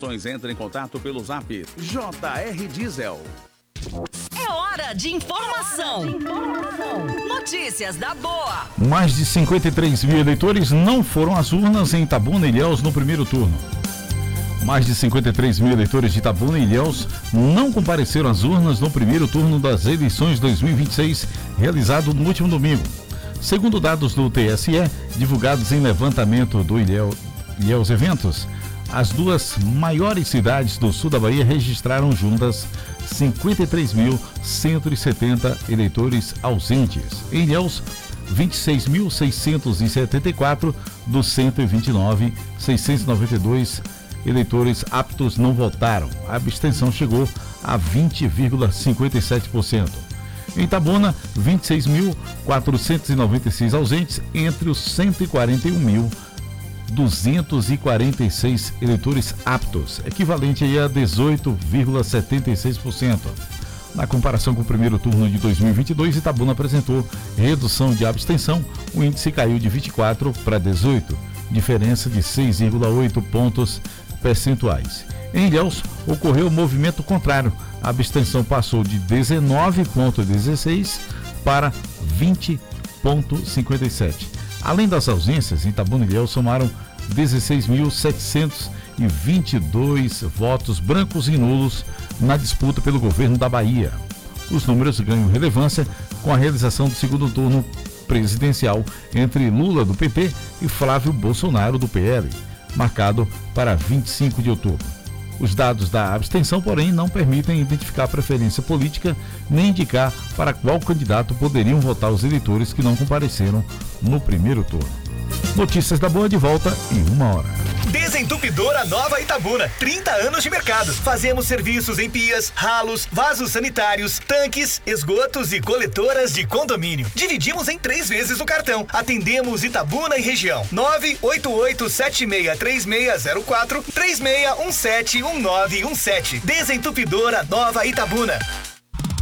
informações, entre em contato pelo Zap JR Diesel. É hora de informação. Notícias da boa. Mais de 53 mil eleitores não foram às urnas em Itabuna e Ilhéus no primeiro turno. Mais de 53 mil eleitores de Itabuna e Ilhéus não compareceram às urnas no primeiro turno das eleições 2026, realizado no último domingo. Segundo dados do TSE, divulgados em levantamento do Ilhéus Eventos, as duas maiores cidades do sul da Bahia registraram juntas 53.170 eleitores ausentes. Em Ilhéus, 26.674 dos 129.692 eleitores aptos não votaram. A abstenção chegou a 20,57%. Em Itabuna, 26.496 ausentes entre os 141.246 eleitores aptos, equivalente a 18,76%. Na comparação com o primeiro turno de 2022, Itabuna apresentou redução de abstenção, o índice caiu de 24 para 18, diferença de 6,8 pontos percentuais. Em Ilhéus, ocorreu o movimento contrário. A abstenção passou de 19,16 para 20,57. Além das ausências, em Itabuna e Ilhéus somaram 16.722 votos brancos e nulos na disputa pelo governo da Bahia. Os números ganham relevância com a realização do segundo turno presidencial entre Lula, do PT, e Flávio Bolsonaro, do PL, marcado para 25 de outubro. Os dados da abstenção, porém, não permitem identificar a preferência política nem indicar para qual candidato poderiam votar os eleitores que não compareceram no primeiro turno. Notícias da Boa de volta em 1 hora. Desentupidora Nova Itabuna, 30 anos de mercado. Fazemos serviços em pias, ralos, vasos sanitários, tanques, esgotos e coletoras de condomínio. Dividimos em 3 vezes o cartão. Atendemos Itabuna e região. 988763604 36171917. Desentupidora Nova Itabuna.